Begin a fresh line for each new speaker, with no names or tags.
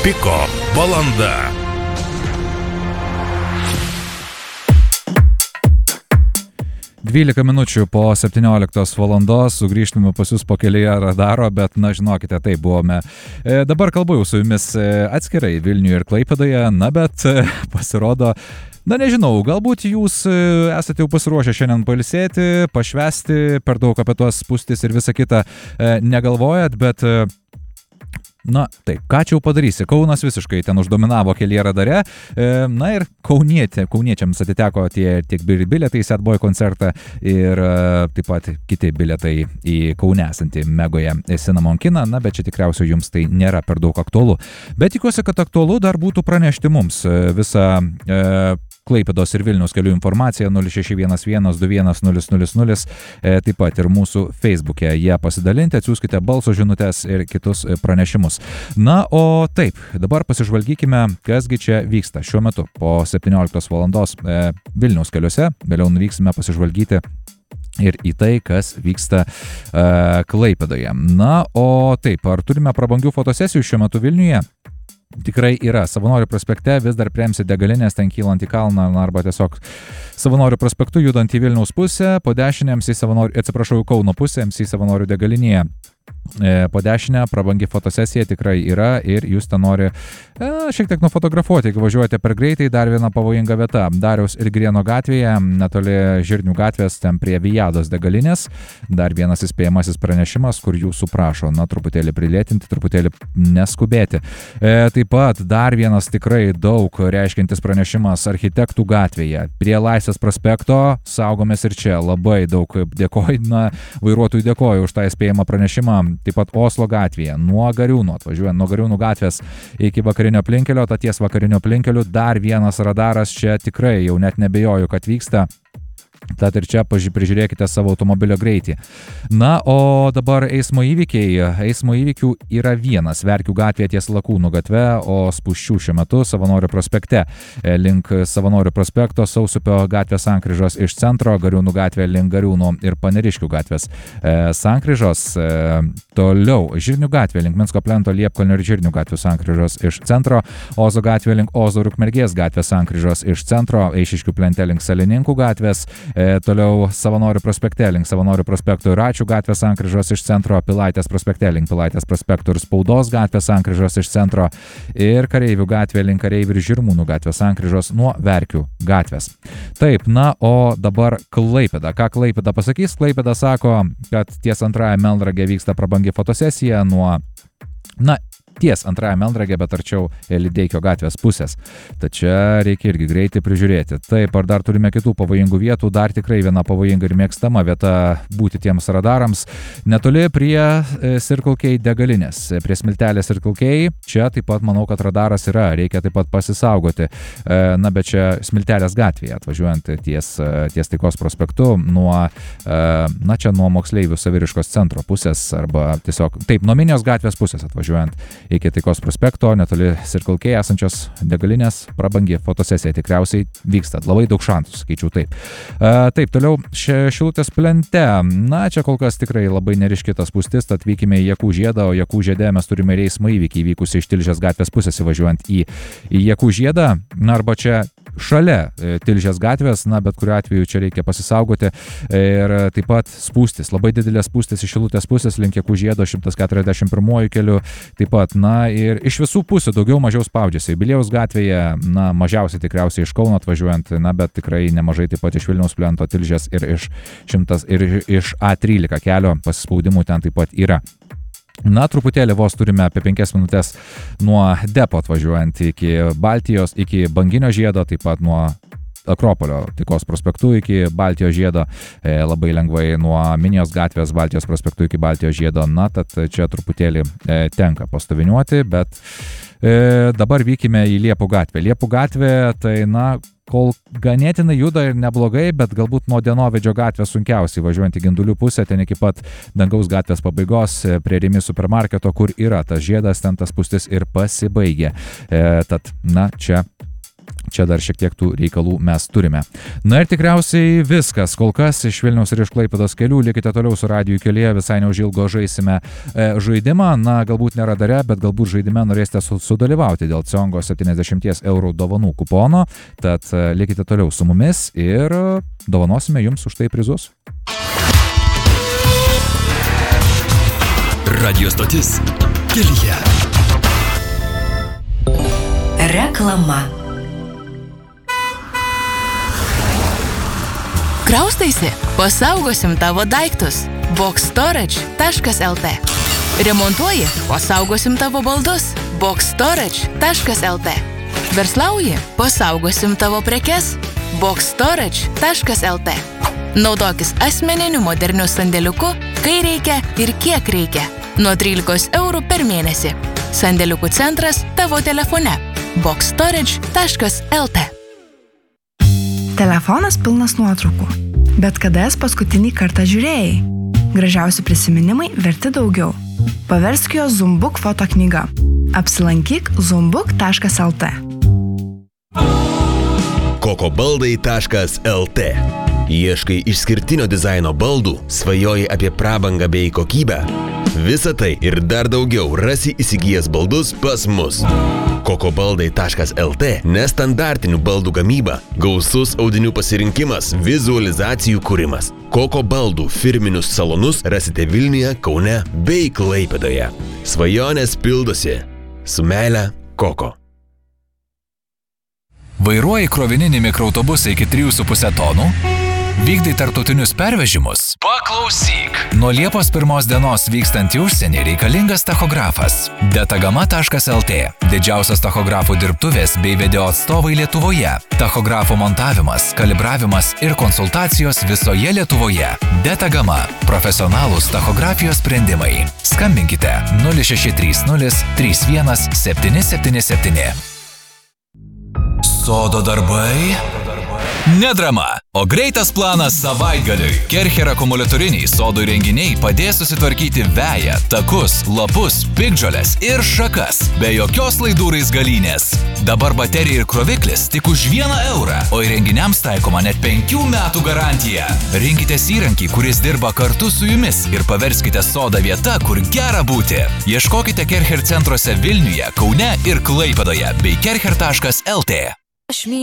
Piko valanda.
Dvylika minučių po 17 valandos sugrįžtume pas jūs po kelyje radaro, bet, na, žinokite, tai buvome. Dabar kalbu jau su jumis atskirai Vilniuje ir Klaipėdoje, na, bet pasirodo, na, nežinau, galbūt jūs esate jau pasiruošę šiandien pailsėti, pašvęsti, per daug apie tuos spūstis ir visą kitą negalvojat, bet... Na, taip, ką čia jau padarysi? Kaunas visiškai ten uždominavo kelyje radare. Na ir kauniečiams atiteko tiek bilietai į Sad Boy koncertą ir taip pat kiti bilietai į Kaune esantį Megoje Cinnamon kiną. Na, bet čia tikriausiai jums tai nėra per daug aktualu. Bet tikiuosi, kad aktualu dar būtų pranešti mums visą Klaipėdos ir Vilniaus kelių informacija 0611210000, taip pat ir mūsų Facebook'e ją pasidalinti, atsiųskite balso žinutes ir kitus pranešimus. Na, o taip, dabar pasižvalgykime, kasgi čia vyksta šiuo metu po 17 valandos Vilniaus keliuose, vėliau nuvyksime pasižvalgyti ir į tai, kas vyksta Klaipėdoje. Na, o taip, ar turime prabangių fotosesijų šiuo metu Vilniuje? Tikrai yra. Savanorių prospekte vis dar priimsi degalinės ten kylant į kalną arba tiesiog Savanorių prospektu judant į Vilniaus pusę, po dešinėms į Kauno pusėms į Savanorių degalinėje. Po dešinę prabangi fotosesija tikrai yra ir jūs ten nori šiek tiek nufotografuoti, jeigu važiuojate per greitai. Dar viena pavojinga vieta, Dariaus ir Grieno gatvėje, netoli Žirnių gatvės, ten prie Vijados degalinės. Dar vienas įspėjamasis pranešimas, kur jūsų prašo, na, truputėlį prilėtinti, truputėlį neskubėti. Taip pat dar vienas tikrai daug reiškintis pranešimas Architektų gatvėje, prie Laisvės prospekto, saugomės ir čia. Labai daug dėkoju, vairuotojų dėkoju už tą įspėjamą pranešimą. Taip pat Oslo gatvėje, nuo Gariūnų, atvažiuojant nuo Gariūnų gatvės iki vakarinio aplinkelio, ties vakarinio aplinkeliu dar vienas radaras, čia tikrai jau net nebejoju, kad vyksta. Tad ir čia prižiūrėkite savo automobilio greitį. Na, o dabar eismo įvykiai. Eismo įvykių yra vienas. Verkių gatvėje ties Lakūnų gatve, o spūsčių šiuo metu Savanorių prospekte. Link Savanorių prospekto, Sausupio gatvės sankryžos iš centro, Gariūnų gatvė link Gariūnų ir Paneriškių gatvės sankryžos. Toliau Žirnių gatvė link Minsko plento, Liepkalnio ir Žirnių gatvių sankryžos iš centro, Ozo gatvė link Ozo ir Ukmergės gatvės sankryžos iš centro, Eišiškių plente link Salininkų gatvės. Toliau Savanorių prospekte link Savanorių prospektų ir Račių gatvės sankryžos iš centro, Pilaitės prospekte link Pilaitės prospektų ir Spaudos gatvės sankryžos iš centro ir Kareivių gatvė link Kareivių ir Žirmūnų gatvės sankryžos nuo Verkių gatvės. Taip, na, o dabar Klaipėda. Ką Klaipėda pasakys? Klaipėda sako, kad ties antrąją Melnragę vyksta prabangi fotosesija nuo, ties antrąją Melnragę, bet arčiau Lydeikio gatvės pusės. Tad čia reikia irgi greitai prižiūrėti. Taip, ar dar turime kitų pavojingų vietų? Dar tikrai viena pavojinga ir mėgstama vieta būti tiems radarams. Netoli prie Circle K degalinės, prie smiltelės Circle K. Čia taip pat manau, kad radaras yra. Reikia taip pat pasisaugoti. Na, bet čia smiltelės gatvėje, atvažiuojant ties Taikos prospektu, čia nuo Moksleivių Saviriškos centro pusės arba tiesiog, taip, nuo Minijos gatvės pusės atvažiuojant iki Taikos prospekto, netoli Circle K esančios degalinės, prabangi fotosesija tikriausiai vyksta. Labai daug šansų, sakyčiau taip. Taip, toliau Šilutės plente. Na, čia kol kas tikrai labai neriškitas spūstis, tad vykime į Jakų žiedą, o Jakų žiede mes turime ir eismo įvykį įvykusį iš Tilžės gatvės pusės įvažiuojant į Jakų žiedą. Na, arba čia šalia Tilžės gatvės, na, bet kuriuo atveju čia reikia pasisaugoti. Ir taip pat spūstis, labai didelės spūstis iš Šilutės pusės link Jakų žiedo 141 keliu. Taip pat, na, ir iš visų pusių daugiau mažiau spaudžiasi. Bilėjaus gatvėje, na, mažiausiai tikriausiai iš Kauno atvažiuojant, na, bet tikrai nemažai taip pat iš Vilniaus plento, Tilžės ir iš A13 kelio pasispaudimų ten taip pat yra. Na, truputėlį vos turime apie 5 minutės nuo depo atvažiuojant iki Baltijos, iki Banginio žiedo, taip pat nuo Akropolio Taikos prospektų iki Baltijos žiedo, labai lengvai nuo Minijos gatvės Baltijos prospektų iki Baltijos žiedo. Na, tad čia truputėlį tenka pastoviniuoti, bet dabar vykime į Liepų gatvę. Liepų gatvė, tai, na, kol ganėtinai juda ir neblogai, bet galbūt nuo Dienovidžio gatvės sunkiausiai važiuojant į Gindulių pusę, ten iki pat Dangaus gatvės pabaigos prie Rimi supermarketo, kur yra tas žiedas, ten tas spūstis ir pasibaigė. Tad, na, čia čia dar šiek tiek tų reikalų mes turime. Na ir tikriausiai viskas. Kol kas iš Vilniaus ir iš Klaipėdos kelių. Likite toliau su Radiju kelyje. Visai neužilgo žaisime žaidimą. Na, galbūt ne radare, bet galbūt žaidime norėsite sudalyvauti dėl Ciongo 70 eurų dovanų kupono. Tad likite toliau su mumis ir dovanosime jums už tai prizus.
Radio stotis kelyje.
Reklama.
Kraustaisi? Pasaugosim tavo daiktus. boxstorage.lt. Remontuoji? Pasaugosim tavo baldus. boxstorage.lt. Verslauji? Pasaugosim tavo prekes. boxstorage.lt. Naudokis asmeniniu moderniu sandėliuku, kai reikia ir kiek reikia. Nuo 13 eurų per mėnesį. Sandėliukų centras tavo telefone. boxstorage.lt.
Telefonas pilnas nuotraukų. Bet kada jas paskutinį kartą žiūrėjai? Gražiausi prisiminimai verti daugiau. Paversk jo Zoombook foto knyga. Apsilankyk zoombook.lt.
kokobaldai.lt. Ieškai išskirtinio dizaino baldų, svajoji apie prabangą bei kokybę. Visa tai ir dar daugiau rasi įsigijęs baldus pas mus. kokobaldai.lt nestandartinių baldų gamyba, gausus audinių pasirinkimas, vizualizacijų kūrimas. Koko baldų firminius salonus rasite Vilniuje, Kaune bei Klaipėdoje. Svajonės pildosi. Su meile, Koko.
Vairuoji krovininį mikroautobusą iki 3,5 tonų? Vykdai tarptautinius pervežimus? Paklausyk! Nuo Liepos 1 dienos vykstant į užsienį reikalingas tachografas. Detagama.lt. Didžiausios tachografų dirbtuvės bei video atstovai Lietuvoje. Tachografų montavimas, kalibravimas ir konsultacijos visoje Lietuvoje. Detagama. Profesionalūs tachografijos sprendimai. Skambinkite 0630 31 777. Sodo darbai? Nedrama, o greitas planas savaitgaliui. Kercher akumuliatoriniai sodų įrenginiai padės susitvarkyti veją, takus, lapus, piktžoles ir šakas. Be jokios laidų raizgalynės. Dabar baterija ir kroviklis tik už 1 eurą, o įrenginiams taikoma net 5 metų garantija. Rinkitės įrankį, kuris dirba kartu su jumis ir paverskite sodą vieta, kur gera būti. Ieškokite Kercher centruose Vilniuje, Kaune ir Klaipėdoje bei kercher.lt.